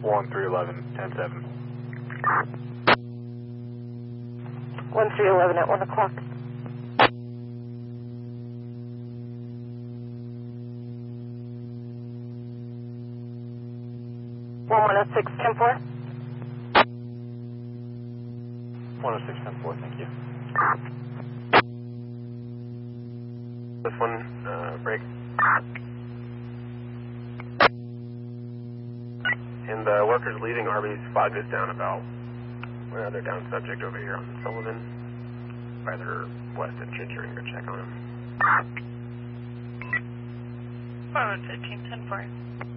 1311, 107. 1311 at 1 o'clock. 106, 10-4. 106, 10-4, thank you. This one, break. And the workers leaving Arby's fogged us down about another down subject over here on Sullivan, either west of Chichering, or check on him. 4115, 10-4.